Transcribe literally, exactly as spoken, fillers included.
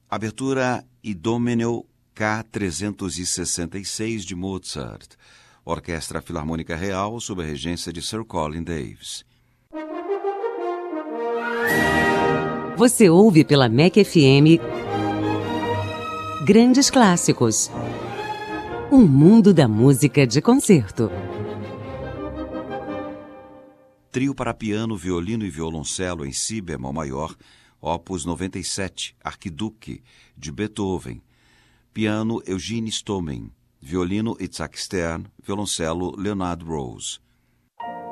Abertura Idomeneo K trezentos e sessenta e seis de Mozart, Orquestra Filarmônica Real sob a regência de Sir Colin Davis. Você ouve pela M E C F M Grandes Clássicos. Um mundo da música de concerto. Trio para piano, violino e violoncelo em si bemol maior, opus noventa e sete, Arquiduque, de Beethoven. Piano, Eugene Stomin. Violino, Itzhak Stern. Violoncelo, Leonard Rose.